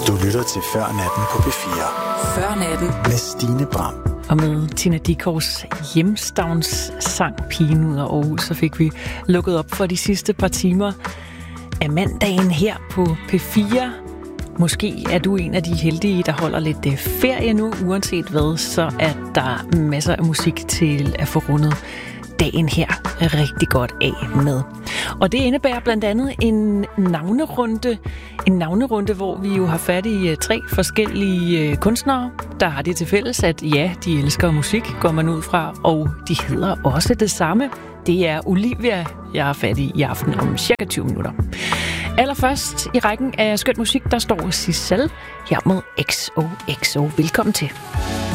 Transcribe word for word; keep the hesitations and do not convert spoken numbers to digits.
Du lytter til Før Natten på P fire. Før Natten. Med Stine Bram. Og med Tina Dickows hjemstavns sang Pigen ud af Aarhus, så fik vi lukket op for de sidste par timer af mandagen her på P fire. Måske er du en af de heldige, der holder lidt ferie nu. Uanset hvad, så er der masser af musik til at få rundet dagen her rigtig godt af med. Og det indebærer blandt andet en navnerunde, en navnerunde, hvor vi jo har fat i tre forskellige kunstnere, der har det til fælles, at ja, de elsker musik, går man ud fra, og de hedder også det samme. Det er Olivia, jeg har fat i i aften om cirka tyve minutter. Allerførst i rækken af skøn musik, der står Sissel her med X O X O. Velkommen til.